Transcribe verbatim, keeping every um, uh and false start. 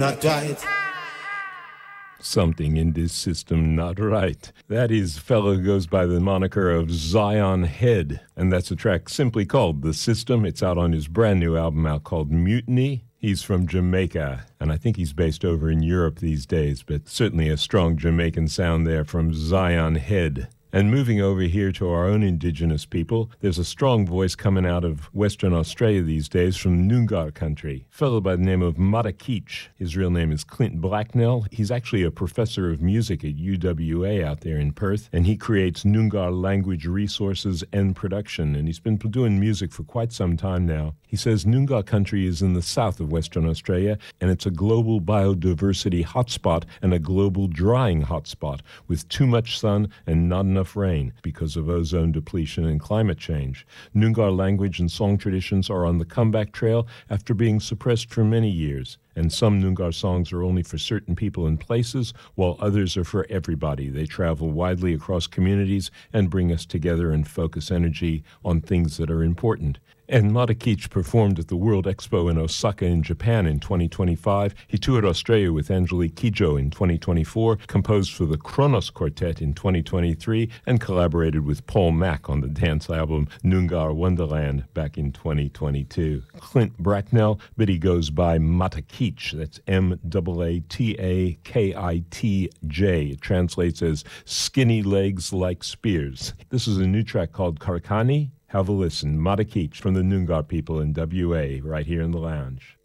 Not right. Something in this system not right. That is fellow goes by the moniker of Zion Head, and that's a track simply called The System. It's out on his brand new album out called Mutiny. He's from Jamaica, and I think he's based over in Europe these days, but certainly a strong Jamaican sound there from Zion Head. And moving over here to our own indigenous people, there's a strong voice coming out of Western Australia these days from Noongar country. A fellow by the name of Matakeech. His real name is Clint Blacknell. He's actually a professor of music at U W A out there in Perth, and he creates Noongar language resources and production, and he's been doing music for quite some time now. He says Noongar country is in the south of Western Australia, and it's a global biodiversity hotspot and a global drying hotspot with too much sun and not enough rain because of ozone depletion and climate change. Noongar language and song traditions are on the comeback trail after being suppressed for many years. And some Noongar songs are only for certain people and places, while others are for everybody. They travel widely across communities and bring us together and focus energy on things that are important. And Matakeech performed at the World Expo in Osaka in Japan in twenty twenty-five. He toured Australia with Angelique Kidjo in twenty twenty-four, composed for the Kronos Quartet in twenty twenty-three, and collaborated with Paul Mack on the dance album Noongar Wonderland back in twenty twenty-two. Clint Bracknell, but he goes by Matakeech. That's M A A T A K I T J. It translates as skinny legs like spears. This is a new track called Karkani. Have a listen. Matakeech from the Noongar people in W A right here in the lounge.